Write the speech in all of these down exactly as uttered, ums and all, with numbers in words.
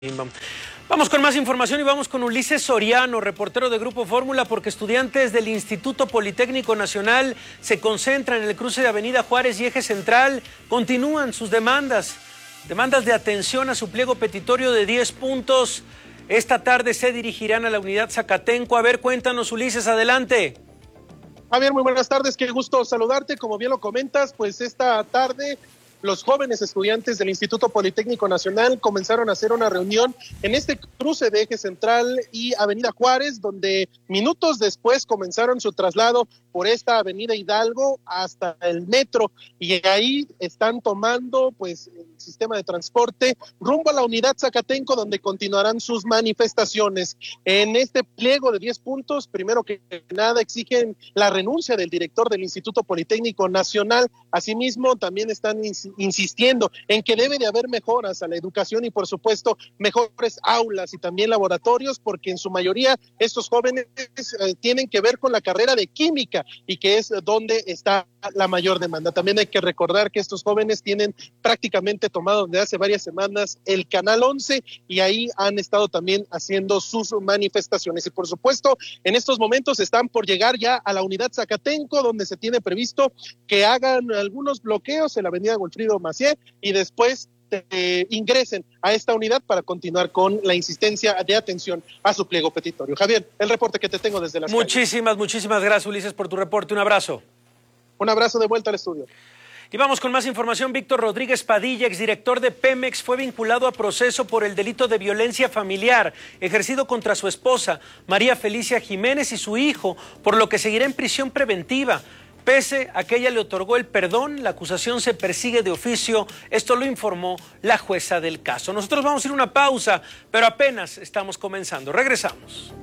Vamos con más información y vamos con Ulises Soriano, reportero de Grupo Fórmula, porque estudiantes del Instituto Politécnico Nacional se concentran en el cruce de Avenida Juárez y Eje Central. Continúan sus demandas, demandas de atención a su pliego petitorio de diez puntos. Esta tarde se dirigirán a la unidad Zacatenco. A ver, cuéntanos, Ulises, adelante. Javier, muy buenas tardes, qué gusto saludarte. Como bien lo comentas, pues esta tarde los jóvenes estudiantes del Instituto Politécnico Nacional comenzaron a hacer una reunión en este cruce de Eje Central y Avenida Juárez, donde minutos después comenzaron su traslado por esta Avenida Hidalgo hasta el metro, y ahí están tomando pues el sistema de transporte rumbo a la unidad Zacatenco, donde continuarán sus manifestaciones. En este pliego de diez puntos, primero que nada exigen la renuncia del director del Instituto Politécnico Nacional. Asimismo, también están insistiendo en que debe de haber mejoras a la educación y, por supuesto, mejores aulas y también laboratorios, porque en su mayoría estos jóvenes eh, tienen que ver con la carrera de química, y que es donde está la mayor demanda. También hay que recordar que estos jóvenes tienen prácticamente tomado desde hace varias semanas el Canal once, y ahí han estado también haciendo sus manifestaciones. Y por supuesto, en estos momentos están por llegar ya a la unidad Zacatenco, donde se tiene previsto que hagan algunos bloqueos en la avenida Wilfrido Macié y después eh, ingresen a esta unidad para continuar con la insistencia de atención a su pliego petitorio. Javier, el reporte que te tengo desde las Muchísimas, calles. muchísimas gracias, Ulises, por tu reporte. Un abrazo. Un abrazo de vuelta al estudio. Y vamos con más información. Víctor Rodríguez Padilla, exdirector de Pemex, fue vinculado a proceso por el delito de violencia familiar ejercido contra su esposa, María Felicia Jiménez, y su hijo, por lo que seguirá en prisión preventiva. Pese a que ella le otorgó el perdón, la acusación se persigue de oficio. Esto lo informó la jueza del caso. Nosotros vamos a ir a una pausa, pero apenas estamos comenzando. Regresamos.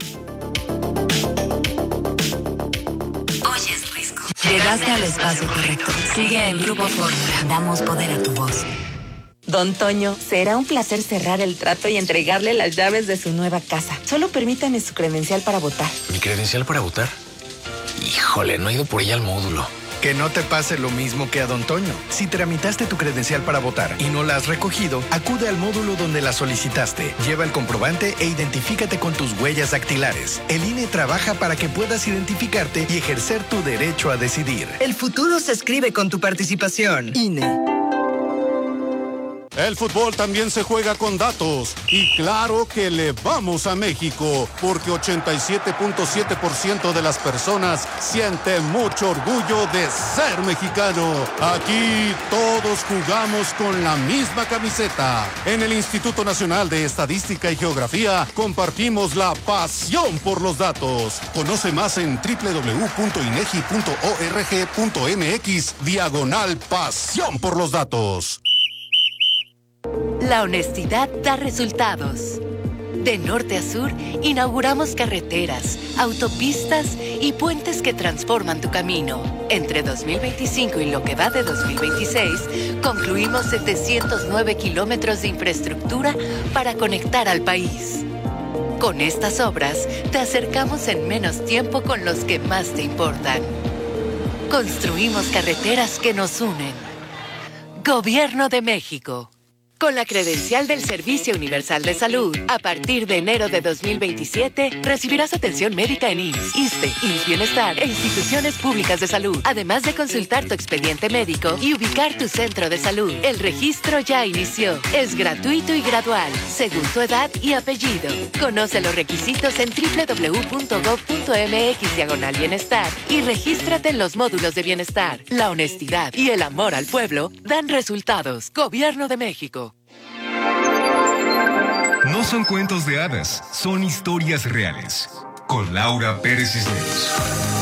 Oyes, Risco. Llegaste al espacio correcto. Sigue en Grupo Fórmula. Damos poder a tu voz. Don Toño, será un placer cerrar el trato y entregarle las llaves de su nueva casa. Solo permítame su credencial para votar. ¿Mi credencial para votar? Híjole, no he ido por ella al módulo. Que no te pase lo mismo que a Don Toño. Si tramitaste tu credencial para votar y no la has recogido, acude al módulo donde la solicitaste. Lleva el comprobante e identifícate con tus huellas dactilares. El I N E trabaja para que puedas identificarte y ejercer tu derecho a decidir. El futuro se escribe con tu participación. I N E. El fútbol también se juega con datos, y claro que le vamos a México, porque ochenta y siete punto siete por ciento de las personas siente mucho orgullo de ser mexicano. Aquí todos jugamos con la misma camiseta. En el Instituto Nacional de Estadística y Geografía compartimos la pasión por los datos. Conoce más en doble u doble u doble u punto inegi punto org punto mx diagonal pasión por los datos. La honestidad da resultados. De norte a sur, inauguramos carreteras, autopistas y puentes que transforman tu camino. Entre dos mil veinticinco y lo que va de dos mil veintiséis, concluimos setecientos nueve kilómetros de infraestructura para conectar al país. Con estas obras, te acercamos en menos tiempo con los que más te importan. Construimos carreteras que nos unen. Gobierno de México. Con la credencial del Servicio Universal de Salud, a partir de enero de dos mil veintisiete, recibirás atención médica en I M S S, ISSSTE, I M S S Bienestar e instituciones públicas de salud, además de consultar tu expediente médico y ubicar tu centro de salud. El registro ya inició. Es gratuito y gradual, según tu edad y apellido. Conoce los requisitos en doble u doble u doble u punto gob punto mx diagonal bienestar y regístrate en los módulos de bienestar. La honestidad y el amor al pueblo dan resultados. Gobierno de México. No son cuentos de hadas, son historias reales. Con Laura Pérez Cisneros.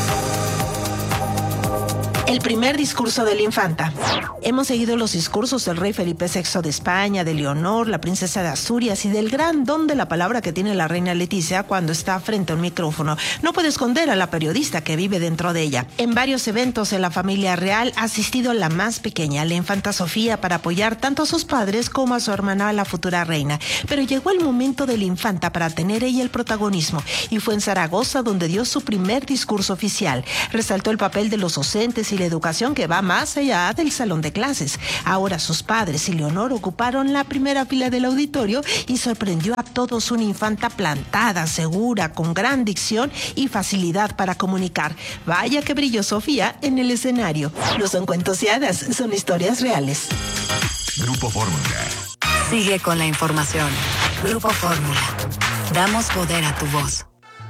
El primer discurso de la infanta. Hemos seguido los discursos del rey Felipe sexto de España, de Leonor, la princesa de Asturias y del gran don de la palabra que tiene la reina Leticia cuando está frente a un micrófono. No puede esconder a la periodista que vive dentro de ella. En varios eventos de la familia real ha asistido la más pequeña, la infanta Sofía, para apoyar tanto a sus padres como a su hermana, la futura reina. Pero llegó el momento de la infanta para tener ella el protagonismo, y fue en Zaragoza donde dio su primer discurso oficial. Resaltó el papel de los docentes y la educación, que va más allá del salón de clases. Ahora sus padres y Leonor ocuparon la primera fila del auditorio y sorprendió a todos una infanta plantada, segura, con gran dicción y facilidad para comunicar. Vaya que brilló Sofía en el escenario. No son cuentos y hadas, son historias reales. Grupo Fórmula. Sigue con la información. Grupo Fórmula. Damos poder a tu voz.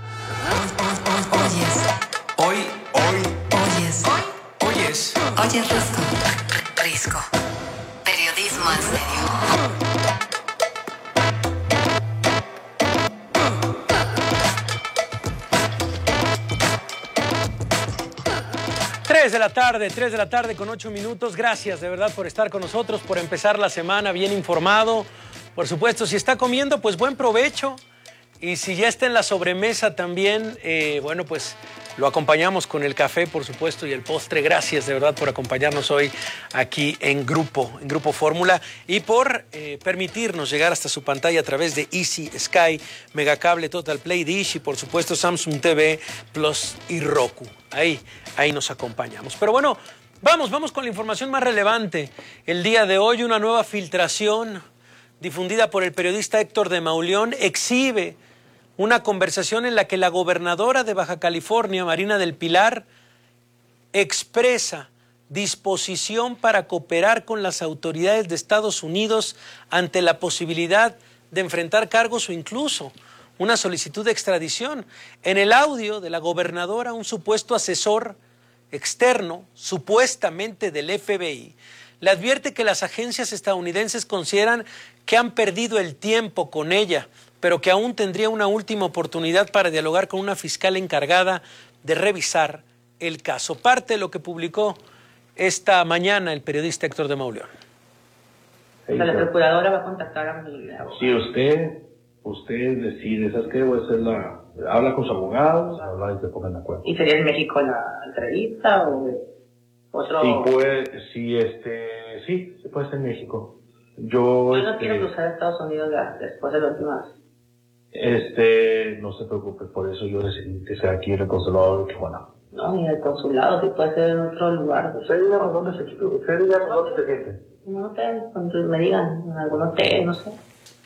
Oyes. Hoy, hoy, Oyes. oyes. Oyes Risco. Risco. Periodismo en serio. tres de la tarde, tres de la tarde con ocho minutos. Gracias de verdad por estar con nosotros, por empezar la semana bien informado. Por supuesto, si está comiendo, pues buen provecho. Y si ya está en la sobremesa también, eh, bueno, pues lo acompañamos con el café, por supuesto, y el postre. Gracias de verdad por acompañarnos hoy aquí en Grupo, en Grupo Fórmula, y por eh, permitirnos llegar hasta su pantalla a través de Easy, Sky, Megacable, Total Play, Dish y por supuesto Samsung T V Plus y Roku. Ahí, ahí nos acompañamos. Pero bueno, vamos, vamos con la información más relevante. El día de hoy una nueva filtración difundida por el periodista Héctor de Mauleón exhibe una conversación en la que la gobernadora de Baja California, Marina del Pilar, expresa disposición para cooperar con las autoridades de Estados Unidos ante la posibilidad de enfrentar cargos o incluso una solicitud de extradición. En el audio de la gobernadora, un supuesto asesor externo, supuestamente del F B I, le advierte que las agencias estadounidenses consideran que han perdido el tiempo con ella, pero que aún tendría una última oportunidad para dialogar con una fiscal encargada de revisar el caso. Parte de lo que publicó esta mañana el periodista Héctor de Mauleón. La procuradora va a contactar a mi abogado. Si usted, usted decide, ¿sabes qué? Voy a hacer la... Habla con sus abogados, habla y se pongan de acuerdo. ¿Y sería en México la entrevista o otro...? Sí, puede, sí, este, sí, se puede hacer en México. Yo, Yo no este, quiero cruzar a Estados Unidos después de las últimas... Este, no se preocupe, por eso yo decidí que sea aquí en el consulado de Tijuana. No, ni el consulado, si puede ser en otro lugar. Usted díganos dónde se quiere, usted díganos dónde se quiere. En un hotel, cuando me digan, en algún hotel, no sé.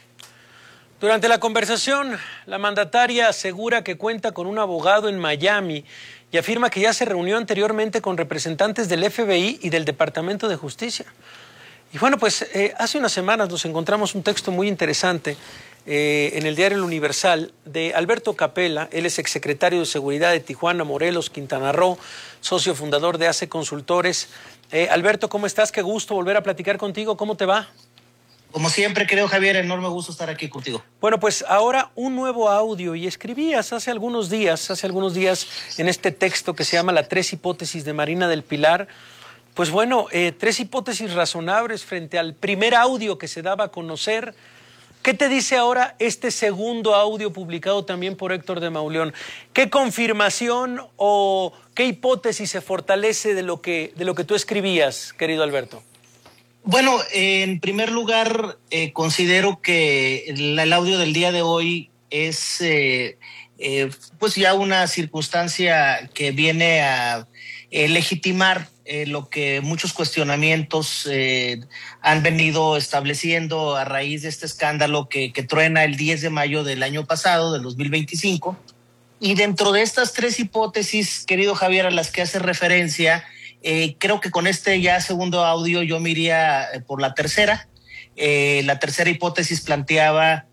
Durante la conversación, la mandataria asegura que cuenta con un abogado en Miami y afirma que ya se reunió anteriormente con representantes del F B I y del Departamento de Justicia. Y bueno, pues eh, hace unas semanas nos encontramos un texto muy interesante eh, en el diario El Universal de Alberto Capella. Él es exsecretario de Seguridad de Tijuana, Morelos, Quintana Roo, socio fundador de A C E Consultores. Eh, Alberto, ¿cómo estás? Qué gusto volver a platicar contigo. ¿Cómo te va? Como siempre, querido Javier, enorme gusto estar aquí contigo. Bueno, pues ahora un nuevo audio, y escribías hace algunos días, hace algunos días en este texto que se llama La Tres Hipótesis de Marina del Pilar. Pues bueno, eh, tres hipótesis razonables frente al primer audio que se daba a conocer. ¿Qué te dice ahora este segundo audio publicado también por Héctor de Mauleón? ¿Qué confirmación o qué hipótesis se fortalece de lo que, de lo que tú escribías, querido Alberto? Bueno, eh, en primer lugar, eh, considero que el, el audio del día de hoy es eh, eh, pues ya una circunstancia que viene a eh, legitimar Eh, lo que muchos cuestionamientos eh, han venido estableciendo a raíz de este escándalo que, que truena el diez de mayo del año pasado, del dos mil veinticinco. Y dentro de estas tres hipótesis, querido Javier, a las que hace referencia, eh, creo que con este ya segundo audio yo me iría por la tercera. Eh, la tercera hipótesis planteaba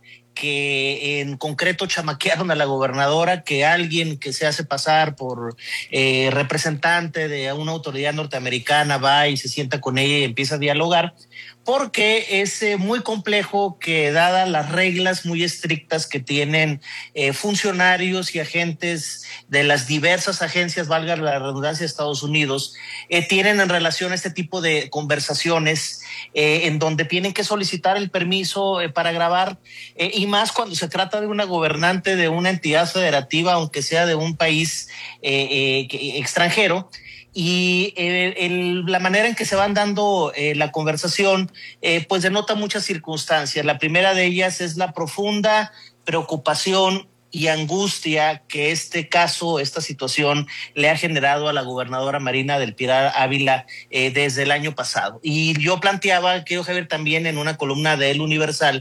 que en concreto chamaquearon a la gobernadora, que alguien que se hace pasar por eh, representante de una autoridad norteamericana va y se sienta con ella y empieza a dialogar, porque es eh, muy complejo que, dadas las reglas muy estrictas que tienen eh, funcionarios y agentes de las diversas agencias, valga la redundancia, de Estados Unidos, eh, tienen en relación a este tipo de conversaciones eh, en donde tienen que solicitar el permiso eh, para grabar, eh, y más cuando se trata de una gobernante de una entidad federativa, aunque sea de un país eh, eh, extranjero. Y eh, el, la manera en que se van dando eh, la conversación eh, pues denota muchas circunstancias. La primera de ellas es la profunda preocupación y angustia que este caso, esta situación le ha generado a la gobernadora Marina del Pilar Ávila eh, desde el año pasado. Y yo planteaba, quiero Javier, también en una columna de El Universal,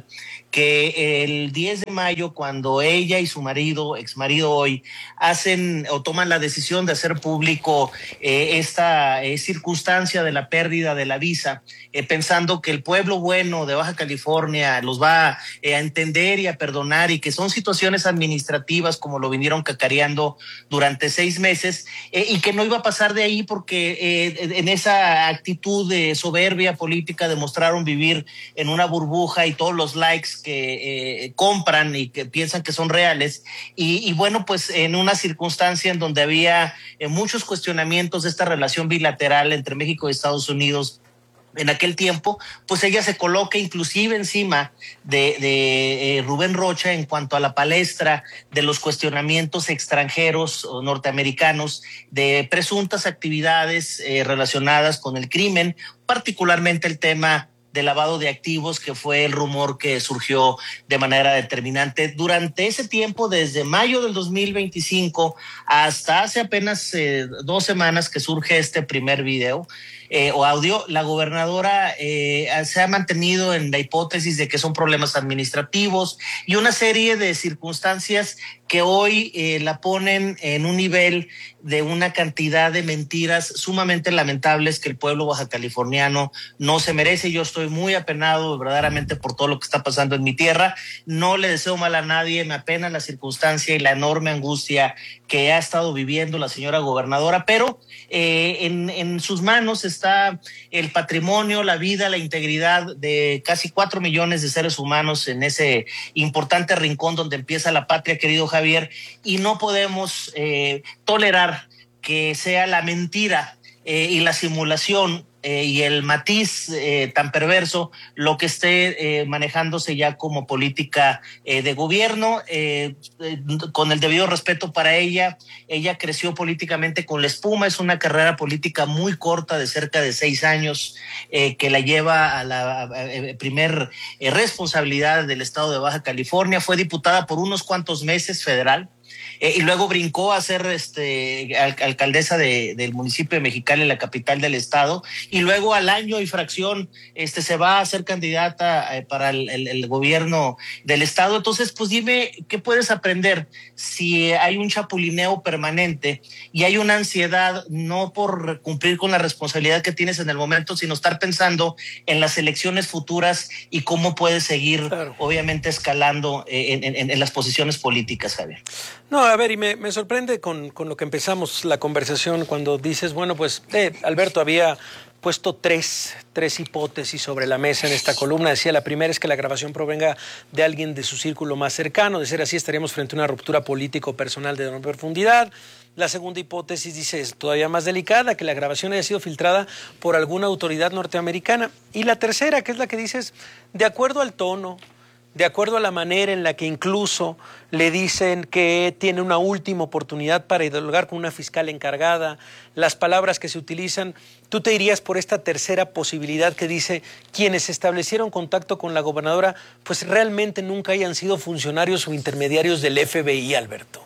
que el diez de mayo, cuando ella y su marido, ex marido hoy, hacen o toman la decisión de hacer público eh, esta eh, circunstancia de la pérdida de la visa, eh, pensando que el pueblo bueno de Baja California los va eh, a entender y a perdonar, y que son situaciones administrativas como lo vinieron cacareando durante seis meses, eh, y que no iba a pasar de ahí porque eh, en esa actitud de soberbia política demostraron vivir en una burbuja y todos los likes que eh, compran y que piensan que son reales, y, y bueno, pues en una circunstancia en donde había eh, muchos cuestionamientos de esta relación bilateral entre México y Estados Unidos en aquel tiempo, pues ella se coloca inclusive encima de, de eh, Rubén Rocha en cuanto a la palestra de los cuestionamientos extranjeros o norteamericanos de presuntas actividades eh, relacionadas con el crimen, particularmente el tema de lavado de activos, que fue el rumor que surgió de manera determinante durante ese tiempo, desde mayo del dos mil veinticinco hasta hace apenas eh, dos semanas que surge este primer video eh, o audio. La gobernadora eh, se ha mantenido en la hipótesis de que son problemas administrativos y una serie de circunstancias que hoy eh, la ponen en un nivel de una cantidad de mentiras sumamente lamentables que el pueblo baja californiano no se merece. Yo estoy muy apenado verdaderamente por todo lo que está pasando en mi tierra. No le deseo mal a nadie, me apena la circunstancia y la enorme angustia que ha estado viviendo la señora gobernadora, pero eh, en, en sus manos está el patrimonio, la vida, la integridad de casi cuatro millones de seres humanos en ese importante rincón donde empieza la patria, querido Javier, y no podemos eh, tolerar que sea la mentira eh, y la simulación eh, y el matiz eh, tan perverso lo que esté eh, manejándose ya como política eh, de gobierno, eh, eh, con el debido respeto para ella. Ella creció políticamente con la espuma, es una carrera política muy corta de cerca de seis años eh, que la lleva a la a, a, primer eh, responsabilidad del estado de Baja California. Fue diputada por unos cuantos meses federal. Eh, y luego brincó a ser este, al, alcaldesa de, del municipio de Mexicali, la capital del estado, y luego al año y fracción este, se va a ser candidata eh, para el, el, el gobierno del estado. Entonces, pues dime, ¿qué puedes aprender si hay un chapulineo permanente y hay una ansiedad no por cumplir con la responsabilidad que tienes en el momento, sino estar pensando en las elecciones futuras y cómo puedes seguir, claro, obviamente escalando eh, en, en, en las posiciones políticas, Javier? No, a ver, y me, me sorprende con, con lo que empezamos la conversación cuando dices, bueno, pues eh, Alberto había puesto tres, tres hipótesis sobre la mesa en esta columna. Decía, la primera es que la grabación provenga de alguien de su círculo más cercano. De ser así, estaríamos frente a una ruptura político-personal de enorme profundidad. La segunda hipótesis dice, es todavía más delicada, que la grabación haya sido filtrada por alguna autoridad norteamericana. Y la tercera, que es la que dices, de acuerdo al tono, de acuerdo a la manera en la que incluso le dicen que tiene una última oportunidad para dialogar con una fiscal encargada, las palabras que se utilizan, tú te irías por esta tercera posibilidad que dice quienes establecieron contacto con la gobernadora pues realmente nunca hayan sido funcionarios o intermediarios del F B I, Alberto.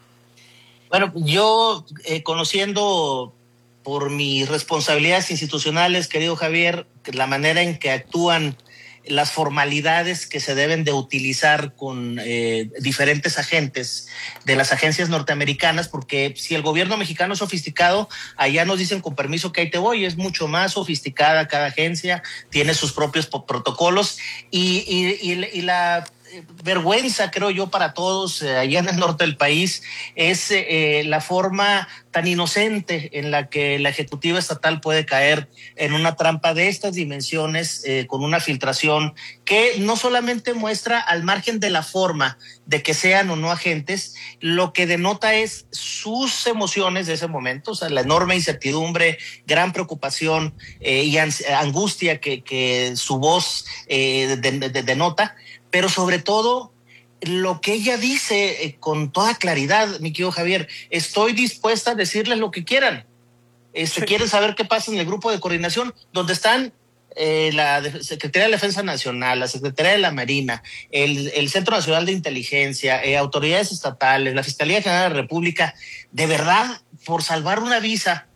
Bueno, yo eh, conociendo por mis responsabilidades institucionales, querido Javier, la manera en que actúan las formalidades que se deben de utilizar con eh, diferentes agentes de las agencias norteamericanas, porque si el gobierno mexicano es sofisticado, allá nos dicen con permiso que ahí te voy, es mucho más sofisticada cada agencia, tiene sus propios protocolos y, y, y, y la vergüenza, creo yo, para todos eh, allá en el norte del país es eh, la forma tan inocente en la que la ejecutiva estatal puede caer en una trampa de estas dimensiones eh, con una filtración que no solamente muestra al margen de la forma de que sean o no agentes, lo que denota es sus emociones de ese momento, o sea, la enorme incertidumbre, gran preocupación eh, y angustia que, que su voz eh, de, de, de, denota, pero sobre todo lo que ella dice eh, con toda claridad, mi querido Javier, estoy dispuesta a decirles lo que quieran. Este, sí. Quieren saber qué pasa en el grupo de coordinación, donde están eh, la de- Secretaría de Defensa Nacional, la Secretaría de la Marina, el, el Centro Nacional de Inteligencia, eh, autoridades estatales, la Fiscalía General de la República, de verdad, por salvar una visa,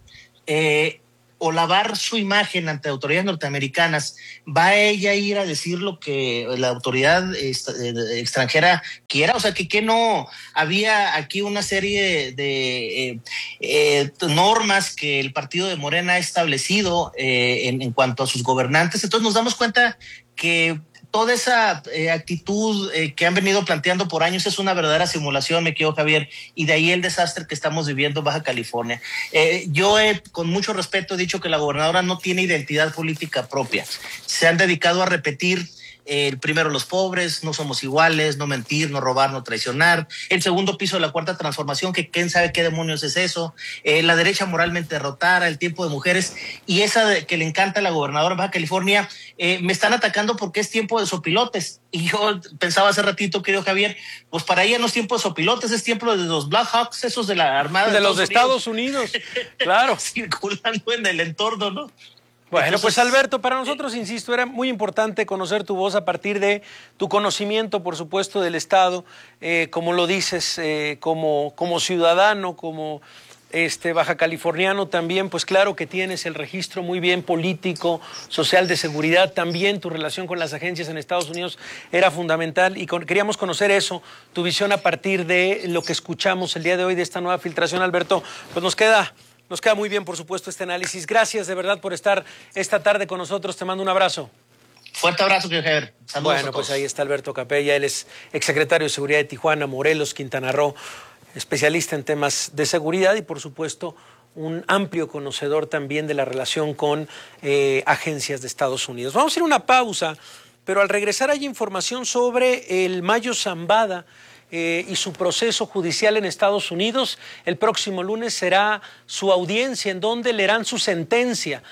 eh, o lavar su imagen ante autoridades norteamericanas, ¿va ella a ir a decir lo que la autoridad est- eh, extranjera quiera? O sea, que, que no había aquí una serie de eh, eh, normas que el partido de Morena ha establecido eh, en, en cuanto a sus gobernantes. Entonces nos damos cuenta que toda esa eh, actitud eh, que han venido planteando por años es una verdadera simulación, me quedo Javier, y de ahí el desastre que estamos viviendo en Baja California. Eh, yo he, con mucho respeto, he dicho que la gobernadora no tiene identidad política propia. Se han dedicado a repetir el primero los pobres, no somos iguales, no mentir, no robar, no traicionar. El segundo piso de la cuarta transformación, que quién sabe qué demonios es eso. Eh, la derecha moralmente derrotada, el tiempo de mujeres, y esa de, que le encanta a la gobernadora de Baja California. Eh, me están atacando porque es tiempo de sopilotes. Y yo pensaba hace ratito, querido Javier, pues para ella no es tiempo de sopilotes, es tiempo de los Black Hawks, esos de la Armada de, de los Estados de Unidos. Estados Unidos, claro. Circulando en el entorno, ¿no? Bueno, Entonces, pues Alberto, para nosotros, insisto, era muy importante conocer tu voz a partir de tu conocimiento, por supuesto, del Estado, eh, como lo dices, eh, como, como ciudadano, como este baja californiano también, pues claro que tienes el registro muy bien político, social, de seguridad, también tu relación con las agencias en Estados Unidos era fundamental y con, queríamos conocer eso, tu visión a partir de lo que escuchamos el día de hoy de esta nueva filtración, Alberto. Pues nos queda... Nos queda muy bien, por supuesto, este análisis. Gracias de verdad por estar esta tarde con nosotros. Te mando un abrazo. Fuerte abrazo, querido Javier. Saludos. Bueno, pues ahí está Alberto Capella. Él es exsecretario de Seguridad de Tijuana, Morelos, Quintana Roo, especialista en temas de seguridad y, por supuesto, un amplio conocedor también de la relación con eh, agencias de Estados Unidos. Vamos a ir a una pausa, pero al regresar hay información sobre el Mayo Zambada, Eh, y su proceso judicial en Estados Unidos. El próximo lunes será su audiencia en donde leerán su sentencia.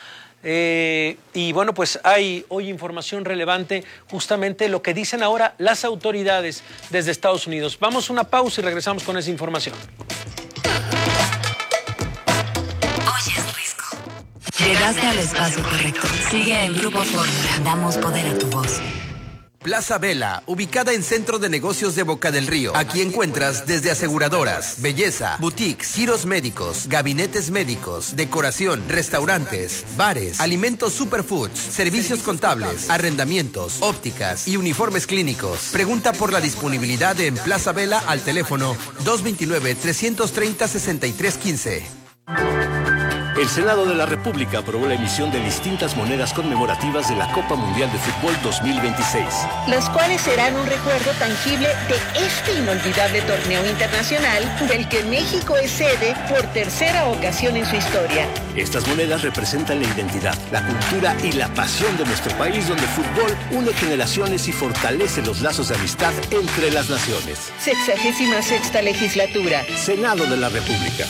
Eh, y bueno, pues hay hoy información relevante, justamente lo que dicen ahora las autoridades desde Estados Unidos. Vamos a una pausa y regresamos con esa información. Oyes Risco. Llegaste al espacio correcto. Sigue en Grupo Fórmula. Damos poder a tu voz. Plaza Vela, ubicada en Centro de Negocios de Boca del Río. Aquí encuentras desde aseguradoras, belleza, boutiques, giros médicos, gabinetes médicos, decoración, restaurantes, bares, alimentos superfoods, servicios contables, arrendamientos, ópticas y uniformes clínicos. Pregunta por la disponibilidad en Plaza Vela al teléfono dos dos nueve, tres tres cero, seis tres uno cinco. El Senado de la República aprobó la emisión de distintas monedas conmemorativas de la Copa Mundial de Fútbol dos mil veintiséis. Las cuales serán un recuerdo tangible de este inolvidable torneo internacional del que México es sede por tercera ocasión en su historia. Estas monedas representan la identidad, la cultura y la pasión de nuestro país, donde el fútbol une generaciones y fortalece los lazos de amistad entre las naciones. Sexagésima sexta legislatura. Senado de la República.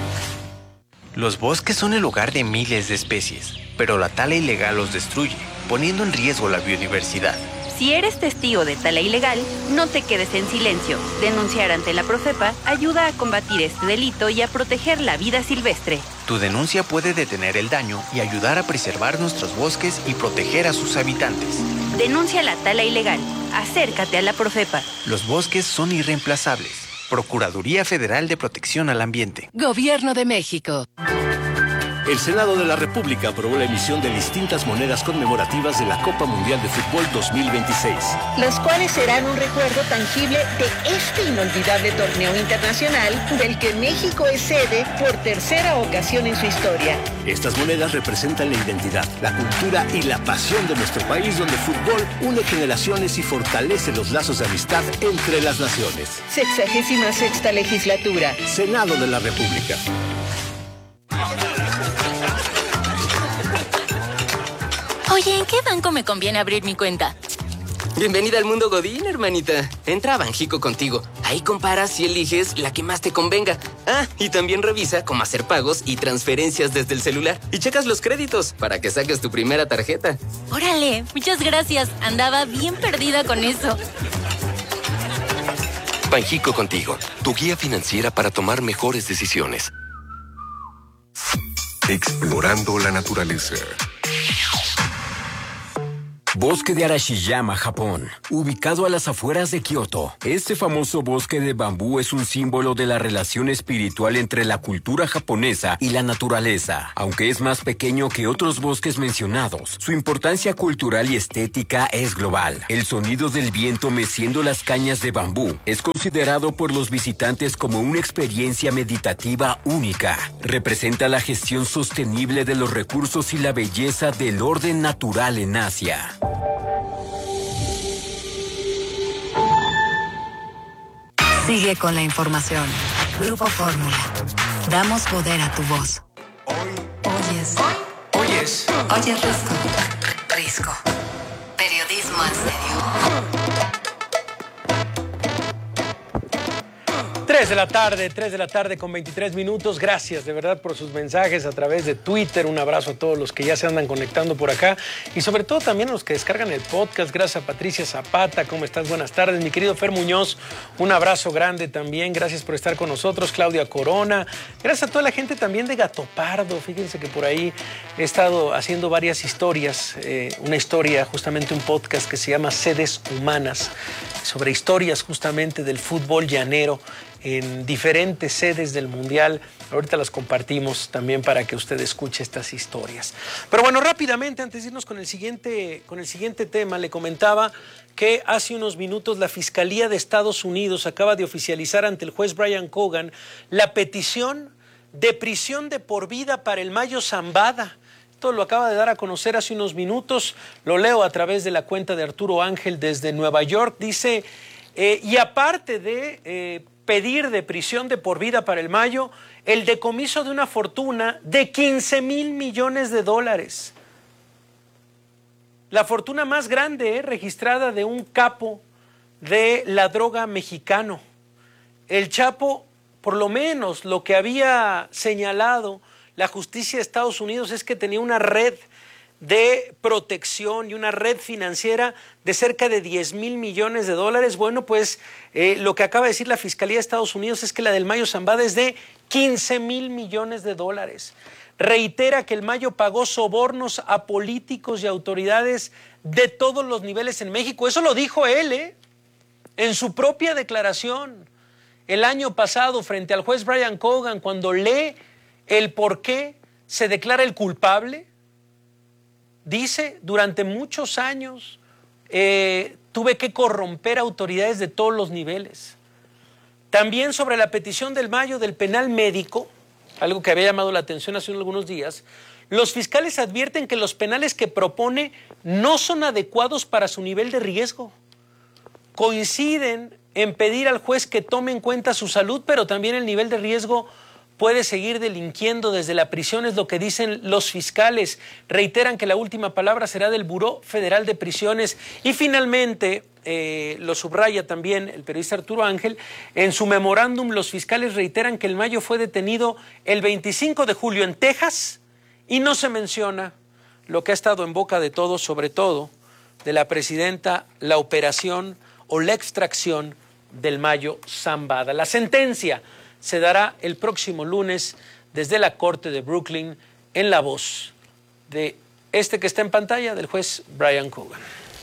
Los bosques son el hogar de miles de especies, pero la tala ilegal los destruye, poniendo en riesgo la biodiversidad. Si eres testigo de tala ilegal, no te quedes en silencio. Denunciar ante la Profepa ayuda a combatir este delito y a proteger la vida silvestre. Tu denuncia puede detener el daño y ayudar a preservar nuestros bosques y proteger a sus habitantes. Denuncia la tala ilegal. Acércate a la Profepa. Los bosques son irreemplazables. Procuraduría Federal de Protección al Ambiente. Gobierno de México. El Senado de la República aprobó la emisión de distintas monedas conmemorativas de la Copa Mundial de Fútbol dos mil veintiséis. Las cuales serán un recuerdo tangible de este inolvidable torneo internacional del que México es sede por tercera ocasión en su historia. Estas monedas representan la identidad, la cultura y la pasión de nuestro país, donde el fútbol une generaciones y fortalece los lazos de amistad entre las naciones. Sexagésima sexta legislatura. Senado de la República. Oye, ¿en qué banco me conviene abrir mi cuenta? Bienvenida al mundo Godín, hermanita. Entra a Banjico contigo. Ahí comparas y eliges la que más te convenga. Ah, y también revisa cómo hacer pagos y transferencias desde el celular. Y checas los créditos para que saques tu primera tarjeta. Órale, muchas gracias. Andaba bien perdida con eso. Banjico contigo, tu guía financiera para tomar mejores decisiones. Explorando la naturaleza. Bosque de Arashiyama, Japón, ubicado a las afueras de Kioto. Este famoso bosque de bambú es un símbolo de la relación espiritual entre la cultura japonesa y la naturaleza. Aunque es más pequeño que otros bosques mencionados, su importancia cultural y estética es global. El sonido del viento meciendo las cañas de bambú es considerado por los visitantes como una experiencia meditativa única. Representa la gestión sostenible de los recursos y la belleza del orden natural en Asia. Sigue con la información. Grupo Fórmula. Damos poder a tu voz. Oyes. Oyes. Oyes Risco. Risco. Periodismo en serio. tres de la tarde, tres de la tarde con veintitrés minutos. Gracias de verdad por sus mensajes a través de Twitter. Un abrazo a todos los que ya se andan conectando por acá y sobre todo también a los que descargan el podcast. Gracias a Patricia Zapata. ¿Cómo estás? Buenas tardes. Mi querido Fer Muñoz, un abrazo grande también. Gracias por estar con nosotros. Claudia Corona. Gracias a toda la gente también de Gato Pardo. Fíjense que por ahí he estado haciendo varias historias. Eh, una historia, justamente un podcast que se llama Sedes Humanas, sobre historias justamente del fútbol llanero en diferentes sedes del Mundial. Ahorita las compartimos también para que usted escuche estas historias. Pero bueno, rápidamente, antes de irnos con el siguiente, con el siguiente tema, le comentaba que hace unos minutos la Fiscalía de Estados Unidos acaba de oficializar ante el juez Brian Cogan la petición de prisión de por vida para el Mayo Zambada. Esto lo acaba de dar a conocer hace unos minutos. Lo leo a través de la cuenta de Arturo Ángel desde Nueva York. Dice, eh, y aparte de eh, pedir de prisión de por vida para el Mayo, el decomiso de una fortuna de quince mil millones de dólares. La fortuna más grande eh, registrada de un capo de la droga mexicano. El Chapo, por lo menos lo que había señalado la justicia de Estados Unidos es que tenía una red de protección y una red financiera de cerca de diez mil millones de dólares. Bueno, pues eh, lo que acaba de decir la Fiscalía de Estados Unidos es que la del Mayo Zambada es de quince mil millones de dólares. Reitera que el Mayo pagó sobornos a políticos y autoridades de todos los niveles en México. Eso lo dijo él, ¿eh? En su propia declaración el año pasado frente al juez Brian Cogan, cuando lee el por qué se declara el culpable. Dice, durante muchos años eh, tuve que corromper autoridades de todos los niveles. También sobre la petición del Mayo del penal médico, algo que había llamado la atención hace algunos días, los fiscales advierten que los penales que propone no son adecuados para su nivel de riesgo. Coinciden en pedir al juez que tome en cuenta su salud, pero también el nivel de riesgo puede seguir delinquiendo desde la prisión, es lo que dicen los fiscales. Reiteran que la última palabra será del Buró Federal de Prisiones. Y finalmente, eh, lo subraya también el periodista Arturo Ángel, en su memorándum los fiscales reiteran que el Mayo fue detenido el veinticinco de julio en Texas y no se menciona lo que ha estado en boca de todos, sobre todo de la presidenta, la operación o la extracción del Mayo Zambada. La sentencia se dará el próximo lunes desde la Corte de Brooklyn en la voz de este que está en pantalla, del juez Brian Cogan.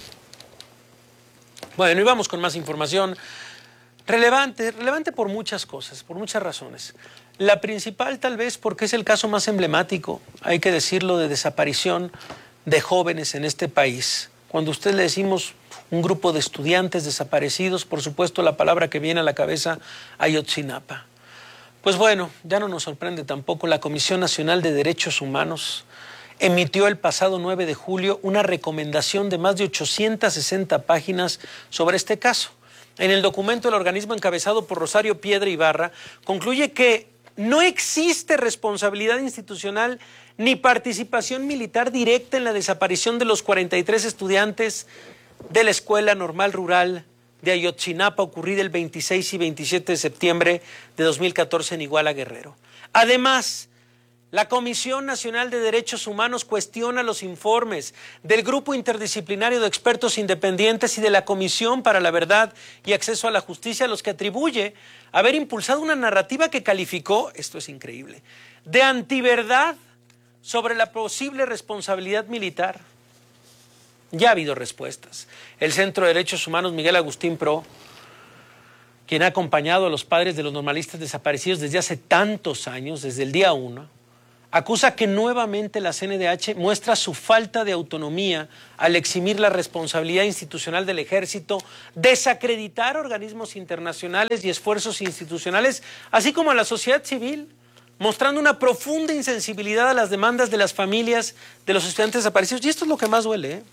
Bueno, y vamos con más información relevante, relevante por muchas cosas, por muchas razones. La principal tal vez porque es el caso más emblemático, hay que decirlo, de desaparición de jóvenes en este país. Cuando a usted le decimos un grupo de estudiantes desaparecidos, por supuesto la palabra que viene a la cabeza, Ayotzinapa. Pues bueno, ya no nos sorprende tampoco. La Comisión Nacional de Derechos Humanos emitió el pasado nueve de julio una recomendación de más de ochocientas sesenta páginas sobre este caso. En el documento, el organismo encabezado por Rosario Piedra Ibarra concluye que no existe responsabilidad institucional ni participación militar directa en la desaparición de los cuarenta y tres estudiantes de la Escuela Normal Rural de Ayotzinapa, ocurrida el veintiséis y veintisiete de septiembre de dos mil catorce en Iguala, Guerrero. Además, la Comisión Nacional de Derechos Humanos cuestiona los informes del Grupo Interdisciplinario de Expertos Independientes y de la Comisión para la Verdad y Acceso a la Justicia, a los que atribuye haber impulsado una narrativa que calificó, esto es increíble, de antiverdad sobre la posible responsabilidad militar. Ya ha habido respuestas. El Centro de Derechos Humanos Miguel Agustín Pro, quien ha acompañado a los padres de los normalistas desaparecidos desde hace tantos años, desde el día uno, acusa que nuevamente la C N D H muestra su falta de autonomía al eximir la responsabilidad institucional del Ejército, desacreditar organismos internacionales y esfuerzos institucionales, así como a la sociedad civil, mostrando una profunda insensibilidad a las demandas de las familias de los estudiantes desaparecidos. Y esto es lo que más duele, ¿eh?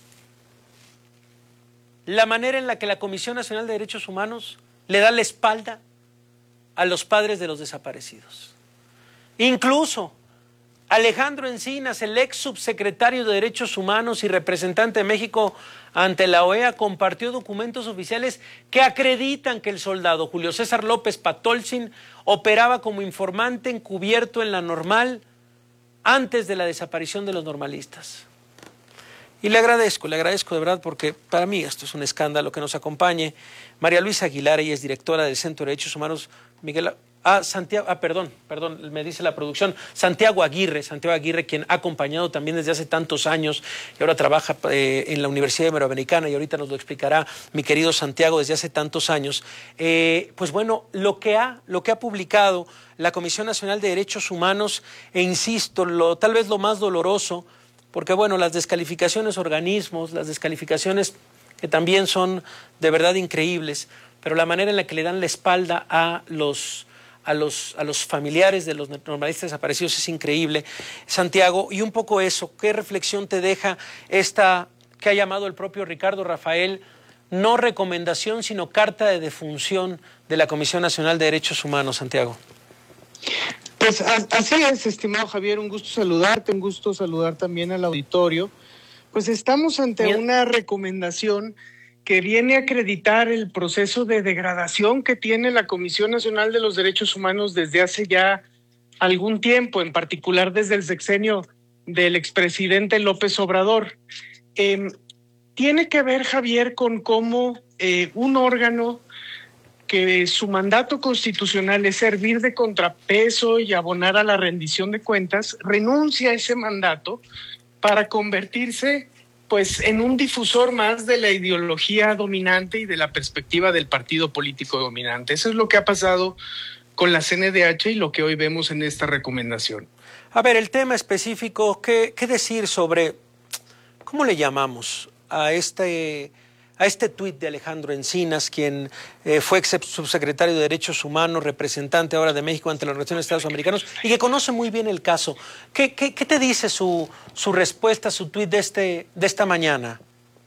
La manera en la que la Comisión Nacional de Derechos Humanos le da la espalda a los padres de los desaparecidos. Incluso Alejandro Encinas, el ex subsecretario de Derechos Humanos y representante de México ante la O E A, compartió documentos oficiales que acreditan que el soldado Julio César López Patolzin operaba como informante encubierto en la Normal antes de la desaparición de los normalistas. Y le agradezco, le agradezco de verdad, porque para mí esto es un escándalo que nos acompañe María Luisa Aguilar. Ella es directora del Centro de Derechos Humanos Miguel Ah, Santiago, ah, perdón, perdón, me dice la producción, Santiago Aguirre, Santiago Aguirre, quien ha acompañado también desde hace tantos años y ahora trabaja eh, en la Universidad Iberoamericana, y ahorita nos lo explicará mi querido Santiago desde hace tantos años. Eh, pues bueno, lo que ha, lo que ha publicado la Comisión Nacional de Derechos Humanos, e insisto, lo, tal vez lo más doloroso, porque bueno, las descalificaciones organismos, las descalificaciones que también son de verdad increíbles, pero la manera en la que le dan la espalda a los A los, a los familiares de los normalistas desaparecidos es increíble. Santiago, y un poco eso, ¿qué reflexión te deja esta que ha llamado el propio Ricardo Rafael, no recomendación, sino carta de defunción de la Comisión Nacional de Derechos Humanos, Santiago? Pues así es, estimado Javier, un gusto saludarte, un gusto saludar también al auditorio. Pues estamos ante Bien. una recomendación que viene a acreditar el proceso de degradación que tiene la Comisión Nacional de los Derechos Humanos desde hace ya algún tiempo, en particular desde el sexenio del expresidente López Obrador. Eh, tiene que ver, Javier, con cómo eh, un órgano que su mandato constitucional es servir de contrapeso y abonar a la rendición de cuentas, renuncia a ese mandato para convertirse pues en un difusor más de la ideología dominante y de la perspectiva del partido político dominante. Eso es lo que ha pasado con la C N D H y lo que hoy vemos en esta recomendación. A ver, el tema específico, ¿qué, qué decir sobre, cómo le llamamos a este, a este tuit de Alejandro Encinas, quien eh, fue ex subsecretario de Derechos Humanos, representante ahora de México ante la Organización de Estados Americanos y que conoce muy bien el caso? ¿Qué, qué, qué te dice su, su respuesta, su tuit de, este, de esta mañana?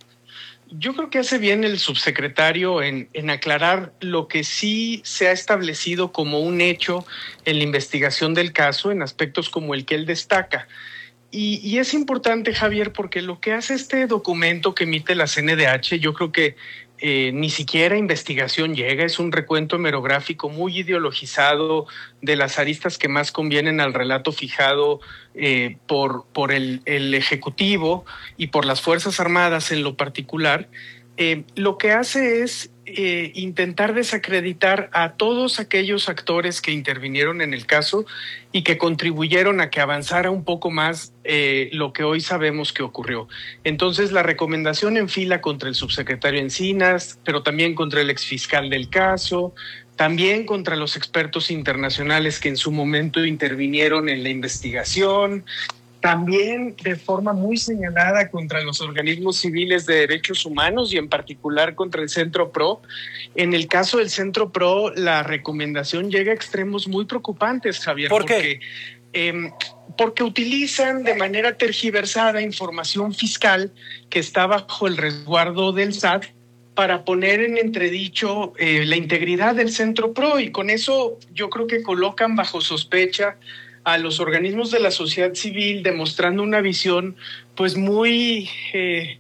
Yo creo que hace bien el subsecretario en, en aclarar lo que sí se ha establecido como un hecho en la investigación del caso, en aspectos como el que él destaca. Y, y es importante, Javier, porque lo que hace este documento que emite la C N D H, yo creo que eh, ni siquiera investigación llega, es un recuento hemerográfico muy ideologizado de las aristas que más convienen al relato fijado eh, por, por el, el Ejecutivo y por las Fuerzas Armadas en lo particular. Eh, lo que hace es eh, intentar desacreditar a todos aquellos actores que intervinieron en el caso y que contribuyeron a que avanzara un poco más eh, lo que hoy sabemos que ocurrió. Entonces, la recomendación enfila contra el subsecretario Encinas, pero también contra el exfiscal del caso, también contra los expertos internacionales que en su momento intervinieron en la investigación, también de forma muy señalada contra los organismos civiles de derechos humanos y en particular contra el Centro Pro. En el caso del Centro Pro, la recomendación llega a extremos muy preocupantes, Javier. ¿Por qué? Porque, eh, porque utilizan de manera tergiversada información fiscal que está bajo el resguardo del S A T para poner en entredicho eh, la integridad del Centro Pro, y con eso yo creo que colocan bajo sospecha a los organismos de la sociedad civil, demostrando una visión pues muy eh,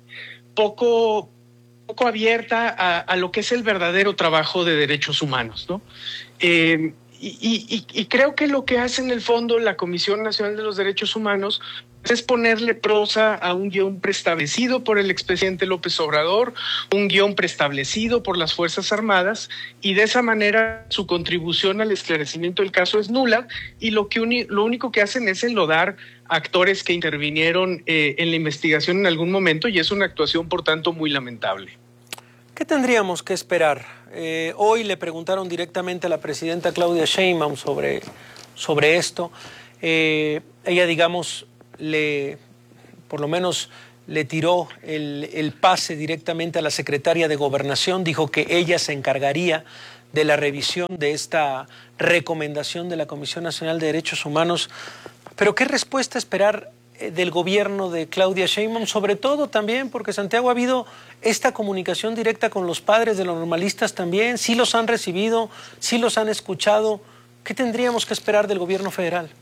poco, poco abierta a, a lo que es el verdadero trabajo de derechos humanos, ¿no? Eh, y, y, y creo que lo que hace en el fondo la Comisión Nacional de los Derechos Humanos es ponerle prosa a un guión preestablecido por el expresidente López Obrador, un guión preestablecido por las Fuerzas Armadas, y de esa manera su contribución al esclarecimiento del caso es nula, y lo, que uni- lo único que hacen es enlodar actores que intervinieron eh, en la investigación en algún momento, y es una actuación, por tanto, muy lamentable. ¿Qué tendríamos que esperar? Eh, hoy le preguntaron directamente a la presidenta Claudia Sheinbaum sobre, sobre esto. Eh, ella, digamos, le, por lo menos le tiró el, el pase directamente a la secretaria de Gobernación, dijo que ella se encargaría de la revisión de esta recomendación de la Comisión Nacional de Derechos Humanos. Pero ¿qué respuesta esperar del gobierno de Claudia Sheinbaum? Sobre todo también porque, Santiago, ha habido esta comunicación directa con los padres de los normalistas también, sí los han recibido, sí los han escuchado. ¿Qué tendríamos que esperar del gobierno federal?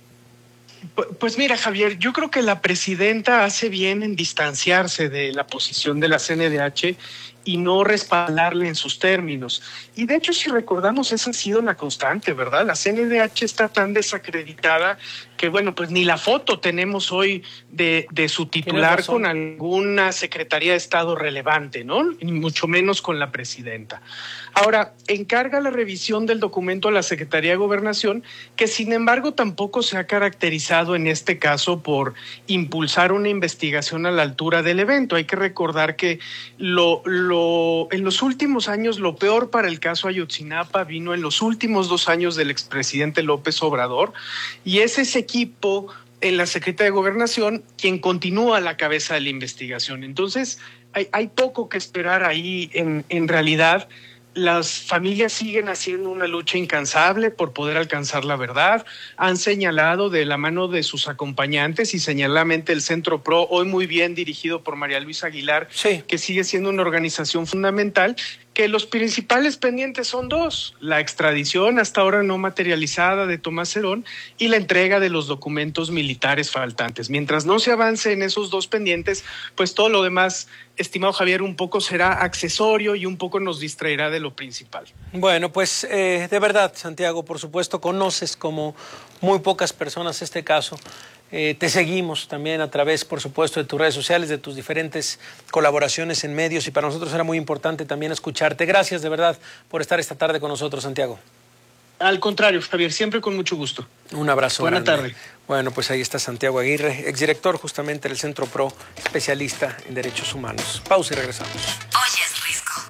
Pues mira, Javier, yo creo que la presidenta hace bien en distanciarse de la posición de la C N D H y no respaldarle en sus términos. Y de hecho, si recordamos, esa ha sido la constante, ¿verdad? La C N D H está tan desacreditada que, bueno, pues ni la foto tenemos hoy de, de su titular con alguna Secretaría de Estado relevante, ¿no? Ni mucho menos con la presidenta. Ahora, encarga la revisión del documento a la Secretaría de Gobernación, que sin embargo tampoco se ha caracterizado en este caso por impulsar una investigación a la altura del evento. Hay que recordar que lo, lo, en los últimos años lo peor para el caso Ayotzinapa vino en los últimos dos años del expresidente López Obrador, y es ese equipo en la Secretaría de Gobernación quien continúa a la cabeza de la investigación. Entonces, hay, hay poco que esperar ahí en, en realidad. Las familias siguen haciendo una lucha incansable por poder alcanzar la verdad. Han señalado de la mano de sus acompañantes y señaladamente el Centro Pro, hoy muy bien dirigido por María Luisa Aguilar, sí, que sigue siendo una organización fundamental, que los principales pendientes son dos: la extradición hasta ahora no materializada de Tomás Herón y la entrega de los documentos militares faltantes. Mientras no se avance en esos dos pendientes, pues todo lo demás, estimado Javier, un poco será accesorio y un poco nos distraerá de lo principal. Bueno, pues eh, de verdad, Santiago, por supuesto, conoces como muy pocas personas este caso. Eh, te seguimos también a través, por supuesto, de tus redes sociales, de tus diferentes colaboraciones en medios, y para nosotros era muy importante también escucharte. Gracias de verdad por estar esta tarde con nosotros, Santiago. Al contrario, Javier, siempre con mucho gusto. Un abrazo. Buena grande. tarde. Bueno, pues ahí está Santiago Aguirre, exdirector justamente del Centro Pro, especialista en derechos humanos. Pausa y regresamos. Oye, es Risco.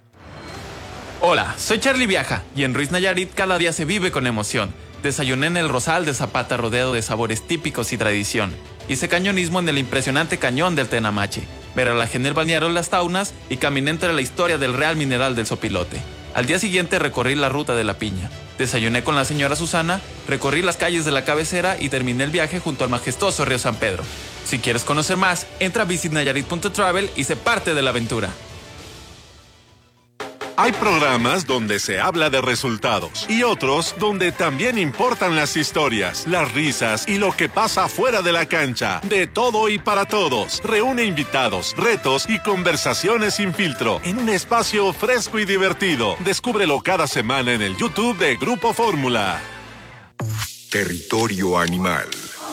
Hola, soy Charlie Viaja, y en Ruiz Nayarit cada día se vive con emoción. Desayuné en el Rosal de Zapata rodeado de sabores típicos y tradición. Hice cañonismo en el impresionante cañón del Tenamache. Me relajé en el balneario Las Taunas y caminé entre la historia del Real Mineral del Sopilote. Al día siguiente recorrí la ruta de la Piña. Desayuné con la señora Susana, recorrí las calles de la cabecera y terminé el viaje junto al majestuoso río San Pedro. Si quieres conocer más, entra a visit nayarit punto travel y sé parte de la aventura. Hay programas donde se habla de resultados y otros donde también importan las historias, las risas y lo que pasa fuera de la cancha. De todo y para todos. Reúne invitados, retos y conversaciones sin filtro en un espacio fresco y divertido. Descúbrelo cada semana en el YouTube de Grupo Fórmula. Territorio animal.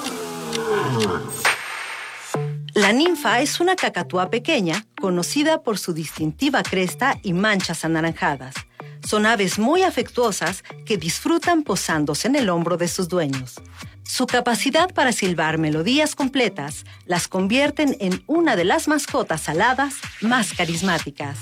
La ninfa es una cacatúa pequeña, conocida por su distintiva cresta y manchas anaranjadas. Son aves muy afectuosas que disfrutan posándose en el hombro de sus dueños. Su capacidad para silbar melodías completas las convierten en una de las mascotas aladas más carismáticas.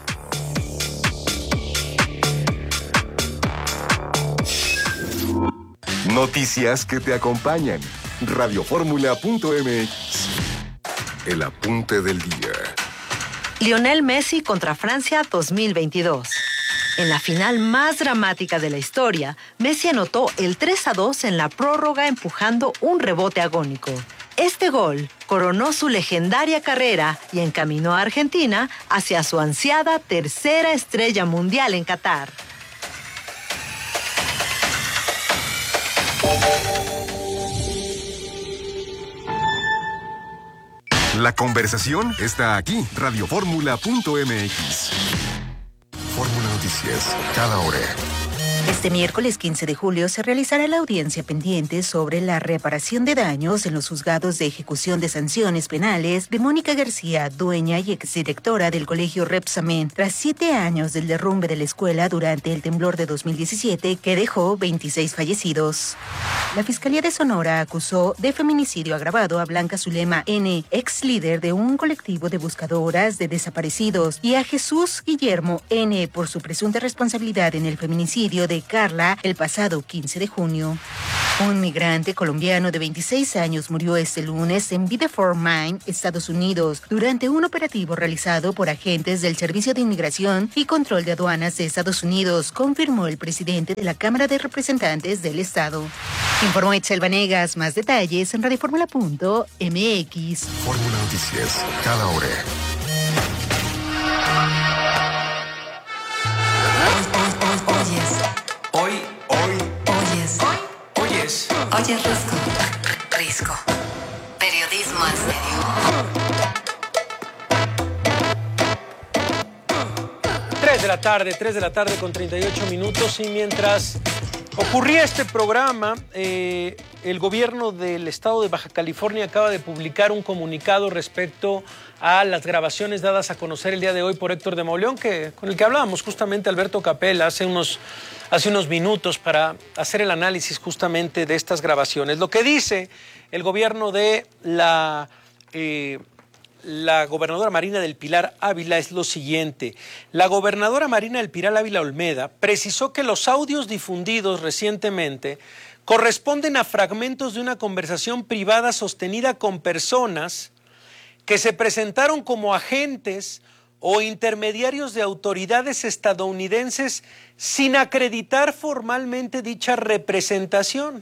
Noticias que te acompañan. radio fórmula punto m x. El apunte del día. Lionel Messi contra Francia dos mil veintidós. En la final más dramática de la historia, Messi anotó el tres a dos en la prórroga empujando un rebote agónico. Este gol coronó su legendaria carrera y encaminó a Argentina hacia su ansiada tercera estrella mundial en Qatar. La conversación está aquí. radio fórmula punto m x. Fórmula Noticias, cada hora. Este miércoles quince de julio se realizará la audiencia pendiente sobre la reparación de daños en los juzgados de ejecución de sanciones penales de Mónica García, dueña y exdirectora del colegio Repsamen, tras siete años del derrumbe de la escuela durante el temblor de dos mil diecisiete que dejó veintiséis fallecidos. La Fiscalía de Sonora acusó de feminicidio agravado a Blanca Zulema N., ex líder de un colectivo de buscadoras de desaparecidos, y a Jesús Guillermo N. por su presunta responsabilidad en el feminicidio de Carla el pasado quince de junio. Un migrante colombiano de veintiséis años murió este lunes en Biddeford, Maine, Estados Unidos, durante un operativo realizado por agentes del Servicio de Inmigración y Control de Aduanas de Estados Unidos, confirmó el presidente de la Cámara de Representantes del Estado. Informó Itzel Vanegas. Más detalles en radioformula punto m x. Fórmula Noticias, cada hora. Hoy, hoy, oyes. Hoy, oyes. Oyes Risco. Risco. Periodismo en serio. tres de la tarde, tres de la tarde con treinta y ocho minutos, y mientras ocurría este programa, eh, el gobierno del estado de Baja California acaba de publicar un comunicado respecto a las grabaciones dadas a conocer el día de hoy por Héctor de Mauleón, que, con el que hablábamos justamente Alberto Capella hace unos, hace unos minutos para hacer el análisis justamente de estas grabaciones. Lo que dice el gobierno de la... Eh, La gobernadora Marina del Pilar Ávila es lo siguiente. La gobernadora Marina del Pilar Ávila Olmeda precisó que los audios difundidos recientemente corresponden a fragmentos de una conversación privada sostenida con personas que se presentaron como agentes o intermediarios de autoridades estadounidenses sin acreditar formalmente dicha representación.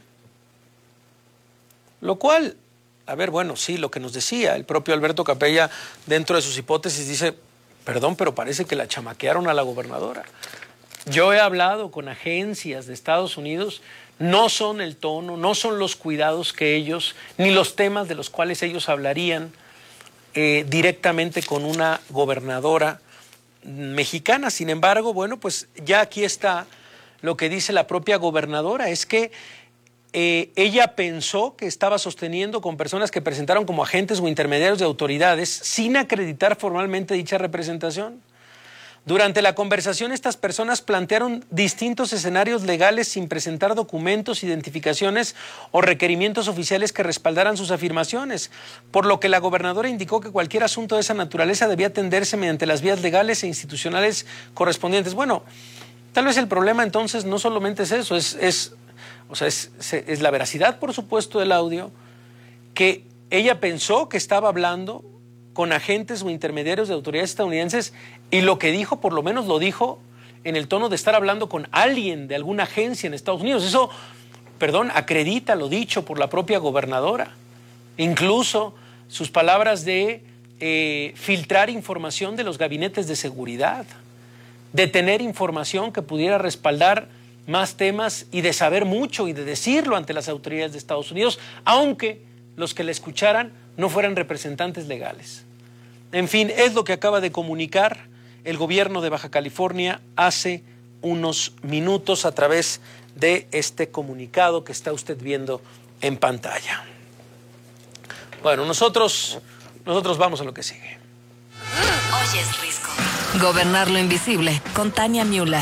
Lo cual... A ver, bueno, sí, lo que nos decía el propio Alberto Capella dentro de sus hipótesis dice, perdón, pero parece que la chamaquearon a la gobernadora. Yo he hablado con agencias de Estados Unidos, no son el tono, no son los cuidados que ellos, ni los temas de los cuales ellos hablarían eh, directamente con una gobernadora mexicana. Sin embargo, bueno, pues ya aquí está lo que dice la propia gobernadora, es que Eh, ella pensó que estaba sosteniendo con personas que presentaron como agentes o intermediarios de autoridades sin acreditar formalmente dicha representación. Durante la conversación, estas personas plantearon distintos escenarios legales sin presentar documentos, identificaciones o requerimientos oficiales que respaldaran sus afirmaciones, por lo que la gobernadora indicó que cualquier asunto de esa naturaleza debía atenderse mediante las vías legales e institucionales correspondientes. Bueno, tal vez el problema entonces no solamente es eso, es... es O sea, es, es la veracidad, por supuesto, del audio, que ella pensó que estaba hablando con agentes o intermediarios de autoridades estadounidenses y lo que dijo, por lo menos lo dijo en el tono de estar hablando con alguien de alguna agencia en Estados Unidos. Eso, perdón, acredita lo dicho por la propia gobernadora. Incluso sus palabras de eh, filtrar información de los gabinetes de seguridad, de tener información que pudiera respaldar más temas y de saber mucho y de decirlo ante las autoridades de Estados Unidos, aunque los que la escucharan no fueran representantes legales. En fin, es lo que acaba de comunicar el gobierno de Baja California hace unos minutos a través de este comunicado que está usted viendo en pantalla. Bueno, nosotros, nosotros vamos a lo que sigue. Oyes Risco. Gobernar lo invisible, con Tania Müller.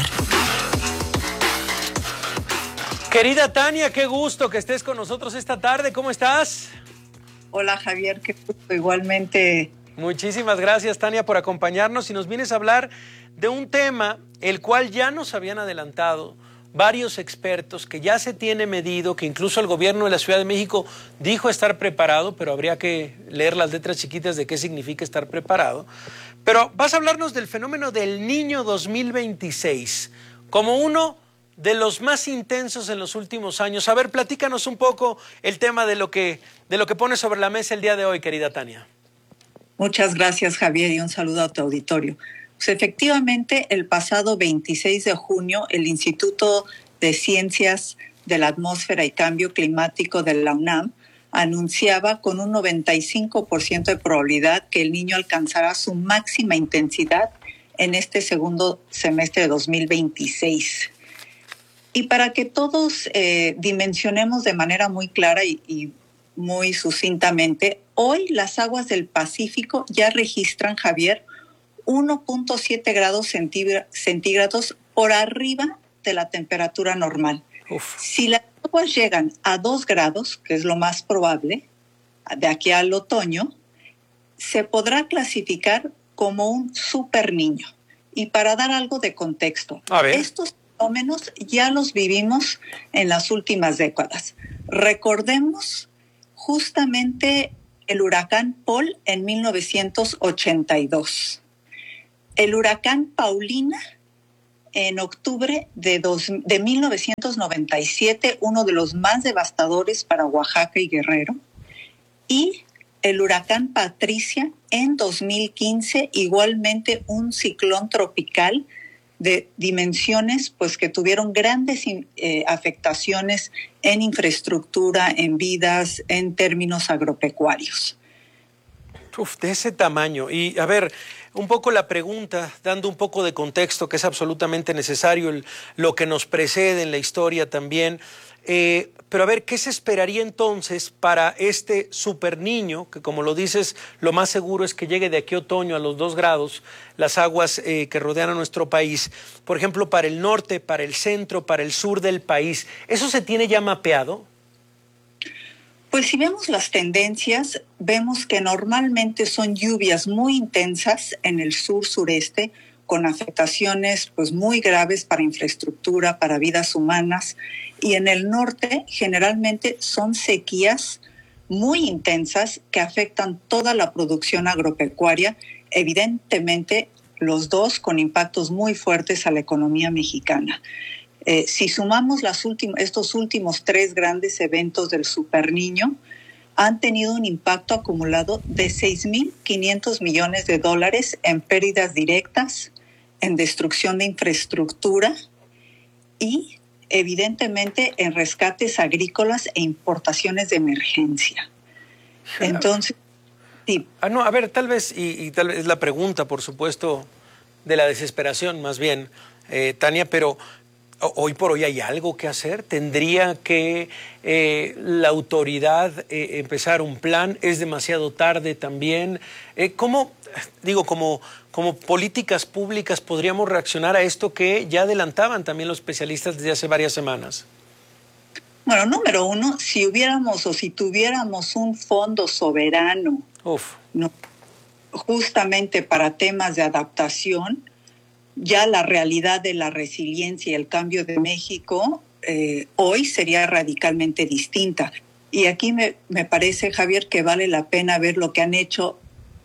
Querida Tania, qué gusto que estés con nosotros esta tarde. ¿Cómo estás? Hola Javier, qué gusto. Igualmente. Muchísimas gracias, Tania, por acompañarnos y nos vienes a hablar de un tema el cual ya nos habían adelantado varios expertos, que ya se tiene medido, que incluso el gobierno de la Ciudad de México dijo estar preparado, pero habría que leer las letras chiquitas de qué significa estar preparado. Pero vas a hablarnos del fenómeno del Niño dos mil veintiséis, como uno de los más intensos en los últimos años. A ver, platícanos un poco el tema de lo que, de lo que pones sobre la mesa el día de hoy, querida Tania. Muchas gracias, Javier, y un saludo a tu auditorio. Pues efectivamente, el pasado veintiséis de junio, el Instituto de Ciencias de la Atmósfera y Cambio Climático de la UNAM anunciaba con un noventa y cinco por ciento de probabilidad que el Niño alcanzará su máxima intensidad en este segundo semestre de dos mil veintiséis. Y para que todos eh, dimensionemos de manera muy clara y, y muy sucintamente, hoy las aguas del Pacífico ya registran, Javier, uno punto siete grados centígrados por arriba de la temperatura normal. Uf. Si las aguas llegan a dos grados, que es lo más probable, de aquí al otoño, se podrá clasificar como un super niño. Y para dar algo de contexto, estos fenómenos ya los vivimos en las últimas décadas. Recordemos justamente el huracán Paul en mil novecientos ochenta y dos. El huracán Paulina en octubre de, dos, de mil novecientos noventa y siete, uno de los más devastadores para Oaxaca y Guerrero. Y el huracán Patricia en dos mil quince, igualmente un ciclón tropical de dimensiones pues que tuvieron grandes eh, afectaciones en infraestructura, en vidas, en términos agropecuarios. Uf, de ese tamaño. Y a ver, un poco la pregunta, dando un poco de contexto, que es absolutamente necesario, el, lo que nos precede en la historia también. Eh, pero a ver, ¿qué se esperaría entonces para este super niño? Que como lo dices, lo más seguro es que llegue de aquí a otoño a los dos grados, las aguas eh, que rodean a nuestro país. Por ejemplo, para el norte, para el centro, para el sur del país. ¿Eso se tiene ya mapeado? Pues si vemos las tendencias, vemos que normalmente son lluvias muy intensas en el sur-sureste, con afectaciones pues muy graves para infraestructura, para vidas humanas. Y en el norte generalmente son sequías muy intensas que afectan toda la producción agropecuaria, evidentemente los dos con impactos muy fuertes a la economía mexicana. Eh, si sumamos las últim- estos últimos tres grandes eventos del Super Niño, han tenido un impacto acumulado de seis mil quinientos millones de dólares en pérdidas directas, en destrucción de infraestructura y evidentemente en rescates agrícolas e importaciones de emergencia. Entonces, sí. Ah, no, a ver, tal vez, y, y tal vez la pregunta, por supuesto, de la desesperación más bien, eh, Tania, pero hoy por hoy hay algo que hacer. ¿Tendría que eh, la autoridad eh, empezar un plan? ¿Es demasiado tarde también? Eh, ¿Cómo, digo, como, como políticas públicas podríamos reaccionar a esto que ya adelantaban también los especialistas desde hace varias semanas? Bueno, número uno, si hubiéramos o si tuviéramos un fondo soberano, Uf. ¿no? justamente para temas de adaptación, ya la realidad de la resiliencia y el cambio de México eh, hoy sería radicalmente distinta. Y aquí me, me parece, Javier, que vale la pena ver lo que han hecho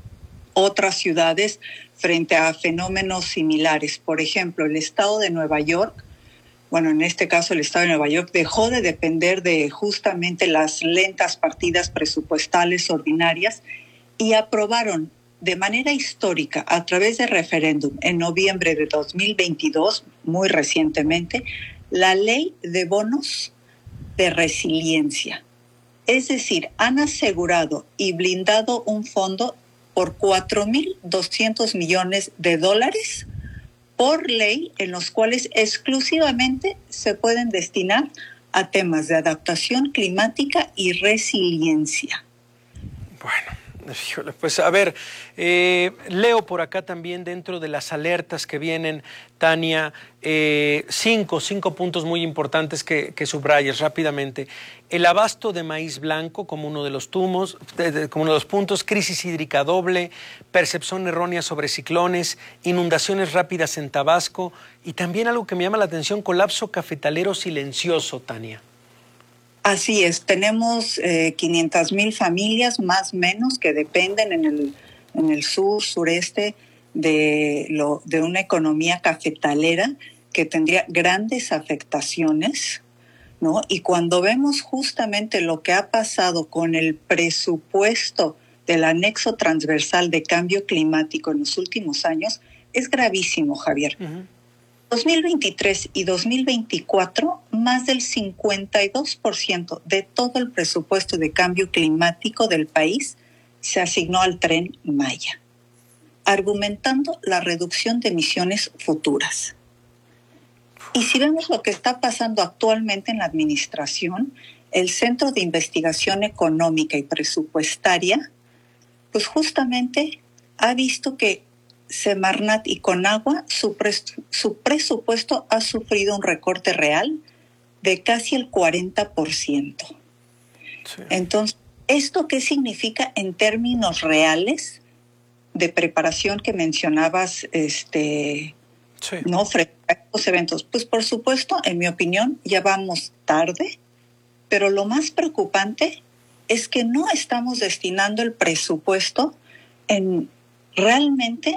otras ciudades frente a fenómenos similares. Por ejemplo, el estado de Nueva York, bueno, en este caso el estado de Nueva York, dejó de depender de justamente las lentas partidas presupuestales ordinarias y aprobaron de manera histórica, a través de referéndum, en noviembre de dos mil veintidós, muy recientemente, la ley de bonos de resiliencia. Es decir, han asegurado y blindado un fondo por cuatro mil doscientos millones de dólares por ley, en los cuales exclusivamente se pueden destinar a temas de adaptación climática y resiliencia. Bueno. Pues a ver, eh, leo por acá también dentro de las alertas que vienen, Tania, eh, cinco, cinco puntos muy importantes que, que subrayes rápidamente. El abasto de maíz blanco como uno de los tumos, de, de, como uno de los puntos, crisis hídrica doble, percepción errónea sobre ciclones, inundaciones rápidas en Tabasco y también algo que me llama la atención, colapso cafetalero silencioso, Tania. Así es, tenemos eh, quinientas mil familias más o menos que dependen en el, en el sur, sureste de, lo, de una economía cafetalera que tendría grandes afectaciones, ¿no? Y cuando vemos justamente lo que ha pasado con el presupuesto del anexo transversal de cambio climático en los últimos años, es gravísimo, Javier. Uh-huh. dos mil veintitrés y dos mil veinticuatro, más del cincuenta y dos por ciento de todo el presupuesto de cambio climático del país se asignó al Tren Maya, argumentando la reducción de emisiones futuras. Y si vemos lo que está pasando actualmente en la administración, el Centro de Investigación Económica y Presupuestaria, pues justamente ha visto que Semarnat y Conagua, su, pres- su presupuesto ha sufrido un recorte real de casi el cuarenta por ciento. Sí. Entonces, ¿esto qué significa en términos reales de preparación que mencionabas, este, sí. ¿no? frente a estos eventos? Pues por supuesto, en mi opinión, ya vamos tarde, pero lo más preocupante es que no estamos destinando el presupuesto en realmente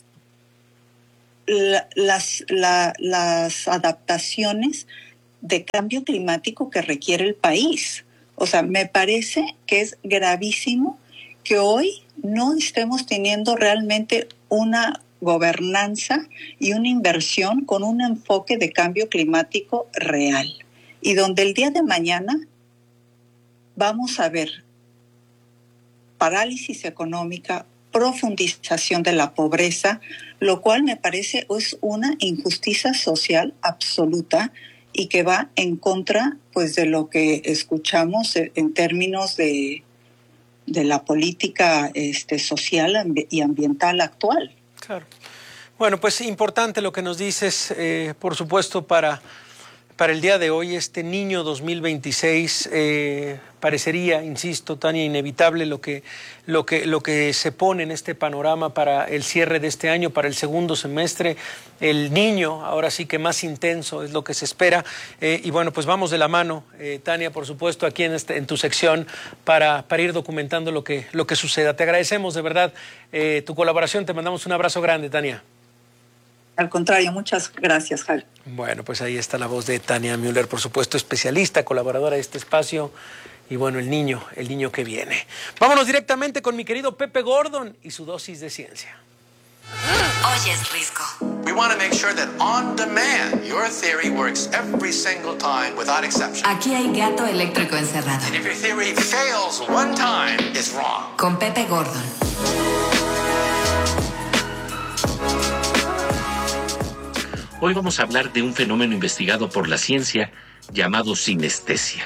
la, las, la, las adaptaciones de cambio climático que requiere el país. O sea, me parece que es gravísimo que hoy no estemos teniendo realmente una gobernanza y una inversión con un enfoque de cambio climático real. Y donde el día de mañana vamos a ver parálisis económica, profundización de la pobreza, lo cual me parece es una injusticia social absoluta y que va en contra, pues, de lo que escuchamos en términos de, de la política este, social y ambiental actual. Claro. Bueno, pues importante lo que nos dices, eh, por supuesto, para... Para el día de hoy, este niño dos mil veintiséis, eh, parecería, insisto, Tania, inevitable lo que, lo, que, lo que se pone en este panorama para el cierre de este año, para el segundo semestre. El niño, ahora sí que más intenso, es lo que se espera. Eh, y bueno, pues vamos de la mano, eh, Tania, por supuesto, aquí en, este, en tu sección, para, para ir documentando lo que, lo que suceda. Te agradecemos de verdad eh, tu colaboración. Te mandamos un abrazo grande, Tania. Al contrario, muchas gracias, Javi. Bueno, pues ahí está la voz de Tania Müller, por supuesto, especialista, colaboradora de este espacio. Y bueno, el niño, el niño que viene. Vámonos directamente con mi querido Pepe Gordon y su dosis de ciencia. Oyes, Risco. We want to make sure that on demand your theory works every single time without exception. Aquí hay gato eléctrico encerrado. And if your theory fails one time, it's wrong. Con Pepe Gordon. Hoy vamos a hablar de un fenómeno investigado por la ciencia llamado sinestesia.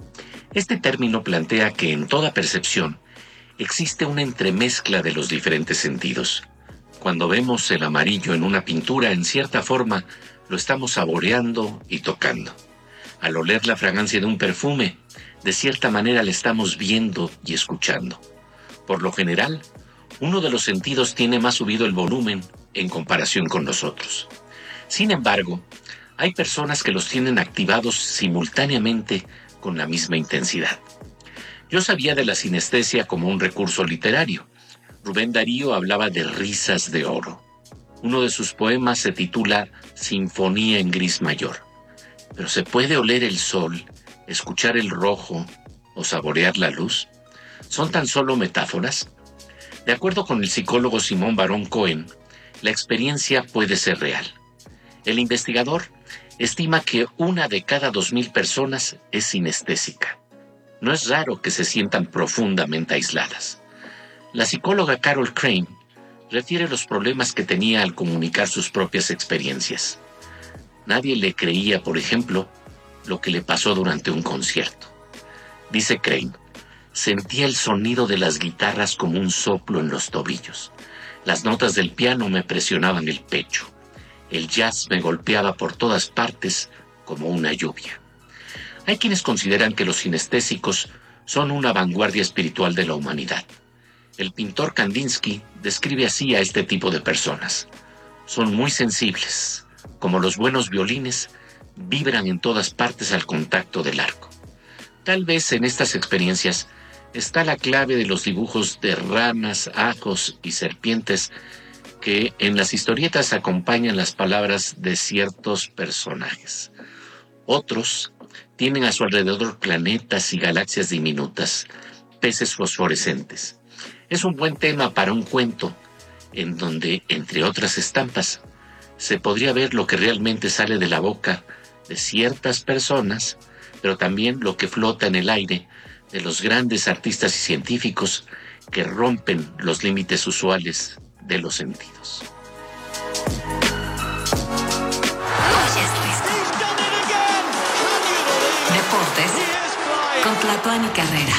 Este término plantea que en toda percepción existe una entremezcla de los diferentes sentidos. Cuando vemos el amarillo en una pintura, en cierta forma lo estamos saboreando y tocando. Al oler la fragancia de un perfume, de cierta manera le estamos viendo y escuchando. Por lo general, uno de los sentidos tiene más subido el volumen en comparación con los otros. Sin embargo, hay personas que los tienen activados simultáneamente con la misma intensidad. Yo sabía de la sinestesia como un recurso literario. Rubén Darío hablaba de risas de oro. Uno de sus poemas se titula Sinfonía en gris mayor. Pero ¿se puede oler el sol, escuchar el rojo o saborear la luz? ¿Son tan solo metáforas? De acuerdo con el psicólogo Simón Barón Cohen, la experiencia puede ser real. El investigador estima que una de cada dos mil personas es sinestésica. No es raro que se sientan profundamente aisladas. La psicóloga Carol Crane refiere los problemas que tenía al comunicar sus propias experiencias. Nadie le creía, por ejemplo, lo que le pasó durante un concierto. Dice Crane, sentía el sonido de las guitarras como un soplo en los tobillos. Las notas del piano me presionaban el pecho. El jazz me golpeaba por todas partes como una lluvia. Hay quienes consideran que los sinestésicos son una vanguardia espiritual de la humanidad. El pintor Kandinsky describe así a este tipo de personas. Son muy sensibles. Como los buenos violines, vibran en todas partes al contacto del arco. Tal vez en estas experiencias está la clave de los dibujos de ranas, ajos y serpientes que en las historietas acompañan las palabras de ciertos personajes. Otros tienen a su alrededor planetas y galaxias diminutas, peces fosforescentes. Es un buen tema para un cuento en donde, entre otras estampas, se podría ver lo que realmente sale de la boca de ciertas personas, pero también lo que flota en el aire de los grandes artistas y científicos que rompen los límites usuales de los sentidos. Oyes, Risco. Tlatuani Carrera.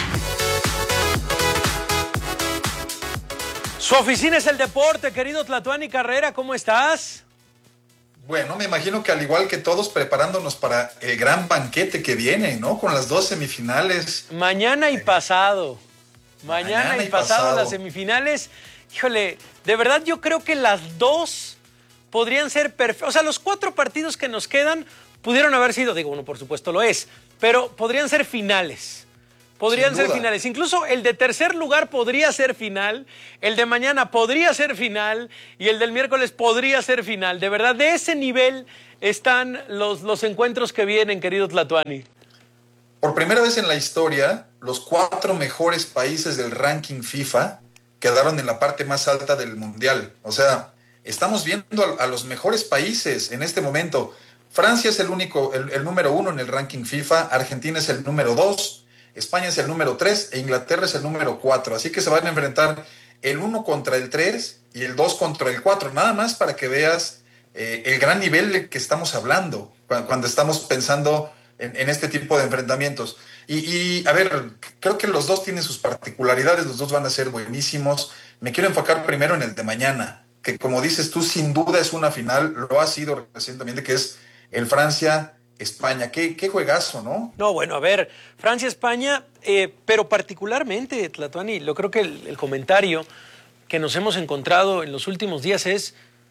Su oficina es el deporte, querido Tlatuani Carrera, ¿cómo estás? Bueno, me imagino que al igual que todos preparándonos para el gran banquete que viene, ¿no? Con las dos semifinales. Mañana y pasado. Mañana, Mañana y, y pasado, pasado las semifinales. Híjole, de verdad yo creo que las dos podrían ser perfectas. O sea, los cuatro partidos que nos quedan pudieron haber sido, digo, uno por supuesto lo es, pero podrían ser finales. Podrían ser finales. Incluso el de tercer lugar podría ser final, el de mañana podría ser final y el del miércoles podría ser final. De verdad, de ese nivel están los, los encuentros que vienen, querido Tlatuani. Por primera vez en la historia, los cuatro mejores países del ranking FIFA quedaron en la parte más alta del Mundial. O sea, estamos viendo a, a los mejores países en este momento. Francia es el único, el, el número uno en el ranking FIFA, Argentina es el número dos, España es el número tres e Inglaterra es el número cuatro. Así que se van a enfrentar el uno contra el tres y el dos contra el cuatro. Nada más para que veas eh, el gran nivel de que estamos hablando cuando, cuando estamos pensando en, en este tipo de enfrentamientos. Y, y, a ver, creo que los dos tienen sus particularidades, los dos van a ser buenísimos. Me quiero enfocar primero en el de mañana, que como dices tú, sin duda es una final, lo ha sido recientemente, que es el Francia España. Qué, qué juegazo, ¿no? No, bueno, a ver, Francia-España, eh, pero particularmente, Tlatuani, yo creo que el, el comentario que nos hemos encontrado en los últimos días es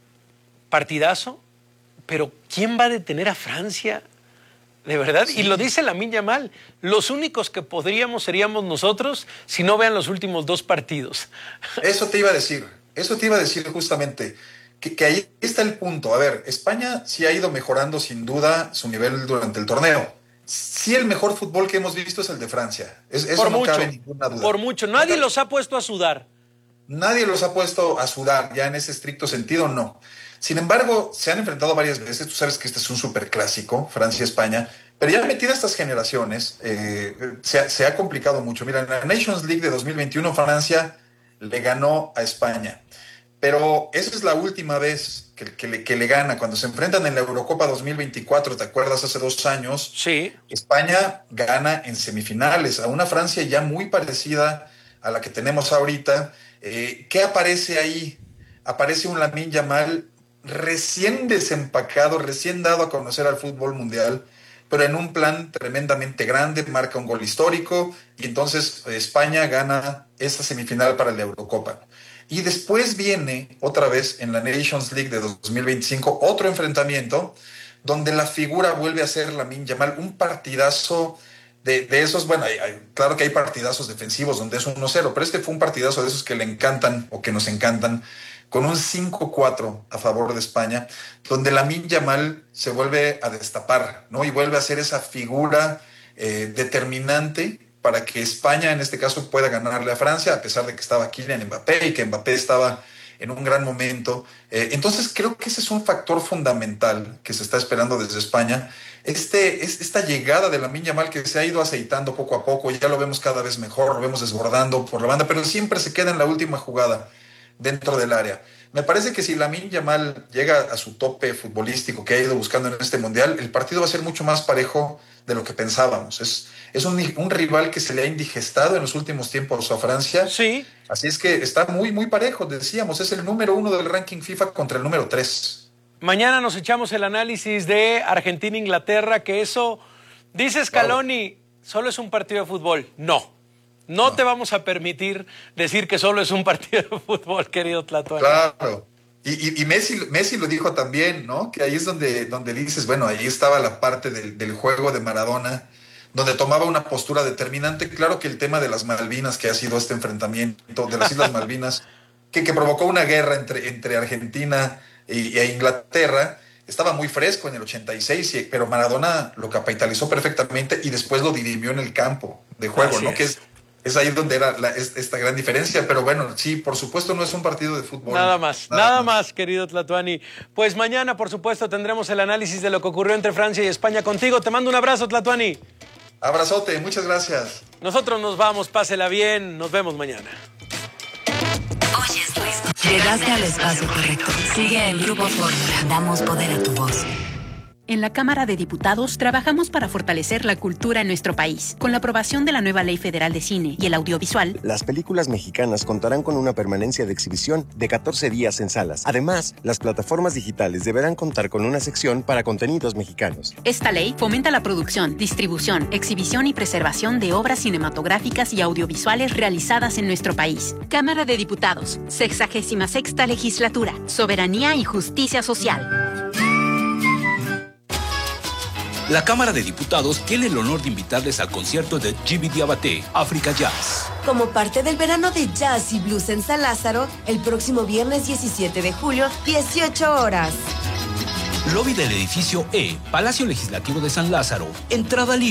partidazo, pero ¿quién va a detener a Francia? De verdad, sí. Y lo dice Lamine Yamal, los únicos que podríamos seríamos nosotros si no vean los últimos dos partidos. Eso te iba a decir, eso te iba a decir justamente. Que, que ahí está el punto. A ver, España sí ha ido mejorando sin duda su nivel durante el torneo. Sí, el mejor fútbol que hemos visto es el de Francia. Es, eso por no mucho, cabe ninguna duda. Por mucho. Nadie los ha puesto a sudar. Nadie los ha puesto a sudar, ya en ese estricto sentido, no. Sin embargo, se han enfrentado varias veces. Tú sabes que este es un superclásico, Francia-España. Pero ya metida estas generaciones, eh, se, ha, se ha complicado mucho. Mira, en la Nations League de dos mil veintiuno, Francia le ganó a España. Pero esa es la última vez que, que, le, que le gana. Cuando se enfrentan en la Eurocopa dos mil veinticuatro, ¿te acuerdas? Hace dos años. Sí. España gana en semifinales a una Francia ya muy parecida a la que tenemos ahorita. Eh, ¿Qué aparece ahí? Aparece un Lamine Yamal recién desempacado, recién dado a conocer al fútbol mundial, pero en un plan tremendamente grande, marca un gol histórico y entonces España gana esta semifinal para la Eurocopa. Y después viene otra vez en la Nations League de dos mil veinticinco otro enfrentamiento donde la figura vuelve a ser Lamine Yamal, un partidazo de, de esos, bueno, hay, hay, claro que hay partidazos defensivos donde es uno cero, pero este fue un partidazo de esos que le encantan o que nos encantan, con un cinco cuatro a favor de España, donde Lamine Yamal se vuelve a destapar, ¿no? Y vuelve a ser esa figura eh, determinante para que España, en este caso, pueda ganarle a Francia, a pesar de que estaba Kylian Mbappé y que Mbappé estaba en un gran momento. Eh, entonces, creo que ese es un factor fundamental que se está esperando desde España. Este, es, esta llegada de Lamine Yamal que se ha ido aceitando poco a poco, ya lo vemos cada vez mejor, lo vemos desbordando por la banda, pero siempre se queda en la última jugada dentro del área. Me parece que si Lamine Yamal llega a su tope futbolístico que ha ido buscando en este Mundial, el partido va a ser mucho más parejo de lo que pensábamos. Es, es un, un rival que se le ha indigestado en los últimos tiempos a Francia. Sí. Así es que está muy, muy parejo, decíamos. Es el número uno del ranking FIFA contra el número tres. Mañana nos echamos el análisis de Argentina-Inglaterra, que eso, dice Scaloni, claro, solo es un partido de fútbol. No. No, no te vamos a permitir decir que solo es un partido de fútbol, querido Tlatuani. Claro. Y, y, y Messi, Messi lo dijo también, ¿no? Que ahí es donde, donde dices, bueno, ahí estaba la parte del, del juego de Maradona, donde tomaba una postura determinante. Claro que el tema de las Malvinas, que ha sido este enfrentamiento de las Islas Malvinas, que, que provocó una guerra entre, entre Argentina y, e Inglaterra, estaba muy fresco en el ochenta y seis, pero Maradona lo capitalizó perfectamente y después lo dirimió en el campo de juego, Así ¿no? Es. Que es Es ahí donde era la, es, esta gran diferencia, pero bueno, sí, por supuesto no es un partido de fútbol. Nada más, nada, nada más. más, querido Tlatuani. Pues mañana, por supuesto, tendremos el análisis de lo que ocurrió entre Francia y España contigo. Te mando un abrazo, Tlatuani. Abrazote, muchas gracias. Nosotros nos vamos, pásela bien, nos vemos mañana. Oyes Risco. Llegaste al espacio correcto. Sigue el Grupo Fórmula. Damos poder a tu voz. En la Cámara de Diputados trabajamos para fortalecer la cultura en nuestro país. Con la aprobación de la nueva Ley Federal de Cine y el Audiovisual, las películas mexicanas contarán con una permanencia de exhibición de catorce días en salas. Además, las plataformas digitales deberán contar con una sección para contenidos mexicanos. Esta ley fomenta la producción, distribución, exhibición y preservación de obras cinematográficas y audiovisuales realizadas en nuestro país. Cámara de Diputados, sexagésima sexta Legislatura, Soberanía y Justicia Social. La Cámara de Diputados tiene el honor de invitarles al concierto de Djiby Diabaté, África Jazz. Como parte del verano de jazz y blues en San Lázaro, el próximo viernes diecisiete de julio, dieciocho horas. Lobby del edificio E, Palacio Legislativo de San Lázaro. Entrada libre.